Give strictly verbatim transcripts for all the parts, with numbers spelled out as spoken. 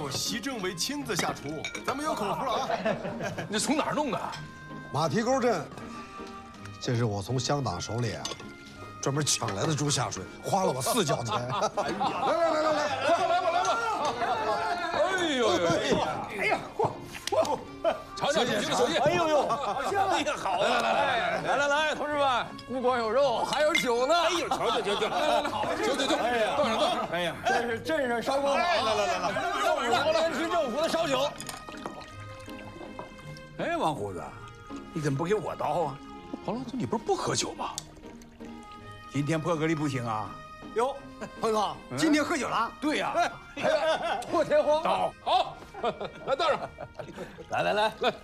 由习政委亲自下厨，咱们有口福了啊！ 你从哪儿弄的？ 马蹄沟镇，这是我从乡党手里啊专门抢来的猪下水，花了我四角钱。哎呀，来来来来来， 快来吧来吧！哎呦呦！ 哎呀，嚯嚯！ 尝尝主席的手艺。 哎呦呦，好香啊！好，来来来来来来，同志们，不光有肉，还有酒呢。哎呦，瞧瞧瞧瞧，来来来，好， 酒酒酒， 哎呀， 倒上倒上。 哎呀，这是镇上烧锅来来来来来， 河南区政府的烧酒。 哎，王胡子，你怎么不给我倒啊？ 王老总，你不是不喝酒吗？ 今天破格里不行啊？ 哟，彭总，今天喝酒了？ 对呀。 破天荒。 倒好，来倒上。 来来来来。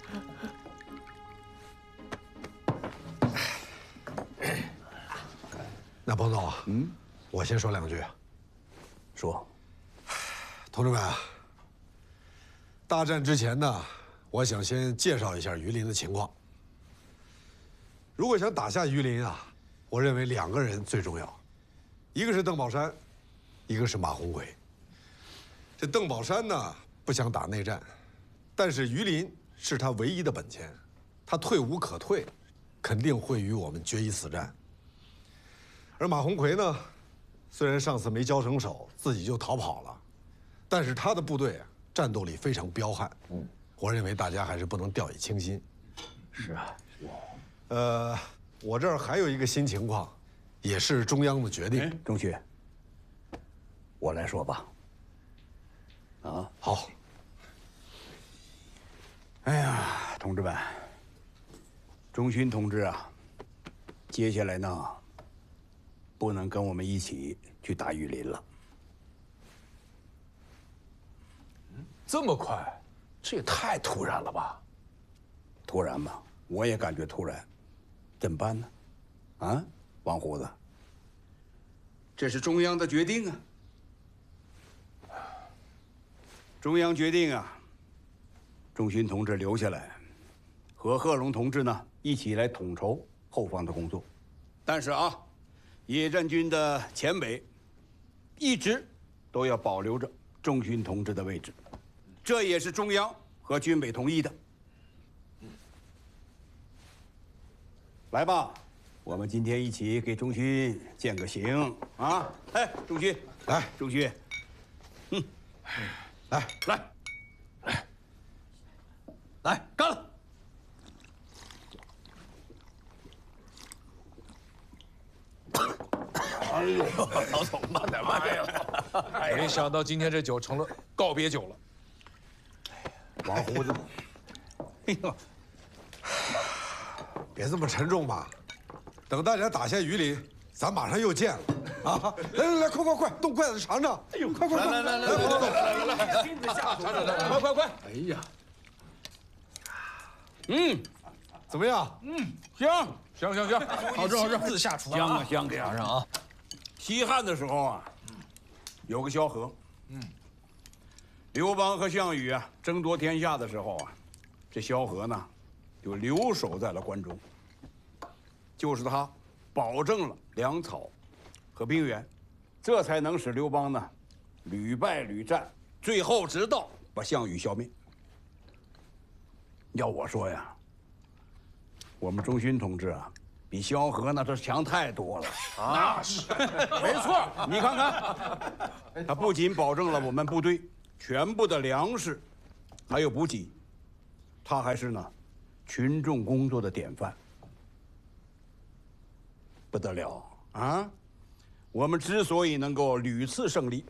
那彭总，嗯，我先说两句。 说， 同志们啊，大战之前呢，我想先介绍一下榆林的情况。如果想打下榆林啊，我认为两个人最重要，一个是邓宝山，一个是马鸿逵。这邓宝山呢不想打内战，但是榆林是他唯一的本钱，他退无可退，肯定会与我们决一死战。 而马鸿逵呢，虽然上次没交成手，自己就逃跑了，但是他的部队啊，战斗力非常彪悍。嗯，我认为大家还是不能掉以轻心。 是啊，是。 呃，我这儿还有一个新情况，也是中央的决定。 钟旭，我来说吧。啊， 好。 哎呀，同志们，钟勋同志啊，接下来呢？ 不能跟我们一起去打榆林了。 这么快，这也太突然了吧？ 突然吧，我也感觉突然，怎么办呢？啊，王胡子，这是中央的决定啊！中央决定啊，钟勋同志留下来，和贺龙同志呢一起来统筹后方的工作。但是啊。 野战军的前北，一直都要保留着钟勋同志的位置，这也是中央和军委同意的。来吧，我们今天一起给钟勋践个行啊！哎，钟勋， 来， 钟勋，嗯， 来来， 来，来，干了！ 哎呦，老总慢点慢点！没想到今天这酒成了告别酒了。 王胡子， 哎呦，别这么沉重嘛，等大家打下榆林，咱马上又见了啊！来来来，快快快，动筷子尝尝！哎呦，快快快！ 来来来来来， 来来来，亲自下厨， 快快快！ 哎呀，嗯， 怎么样？ 嗯，香香香香， 好吃好吃，自下厨香啊香的尝尝啊！ 西汉的时候啊，有个萧何，嗯，刘邦和项羽啊争夺天下的时候啊，这萧何呢就留守在了关中。就是他保证了粮草和兵源，这才能使刘邦呢屡败屡战，最后直到把项羽消灭。要我说呀，我们钟勋同志啊。 比萧何那这强太多了啊！ 那是，没错。 你看看，他不仅保证了我们部队全部的粮食，还有补给，他还是呢群众工作的典范，不得了啊！我们之所以能够屡次胜利，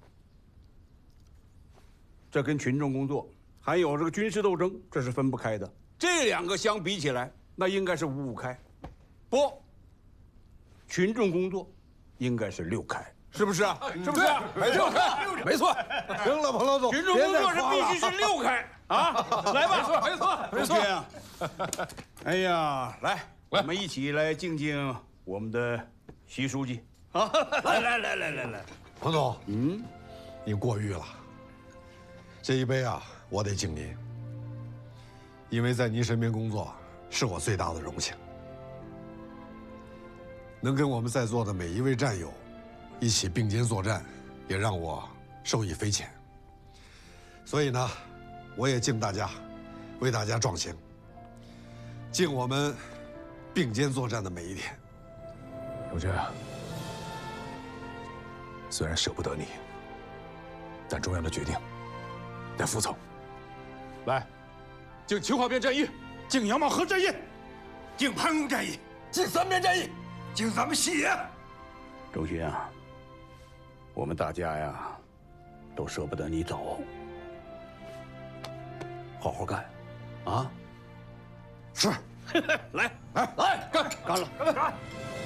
这跟群众工作还有这个军事斗争这是分不开的。这两个相比起来，那应该是五五开。 不，群众工作应该是六开，是不是啊？是不是？ 没错，没错。行了，彭老总， 群众工作是必须是六开啊！来吧， 没错，没错，没错啊！哎呀，来，我们一起来敬敬我们的习书记啊！来来来来来来， 彭总，嗯，你过誉了。这一杯啊，我得敬您，因为在您身边工作是我最大的荣幸。 能跟我们在座的每一位战友一起并肩作战，也让我受益匪浅。 所以呢，我也敬大家，为大家壮行，敬我们并肩作战的每一天。 永军啊，虽然舍不得你，但中央的决定得服从。来，敬秦淮边战役， 敬杨茂河战役，敬潘公战役， 敬三边战役， 敬咱们西野。周勋啊，我们大家呀，都舍不得你走，好好干，啊！ 是， 来， 来干， 干了，干了，干！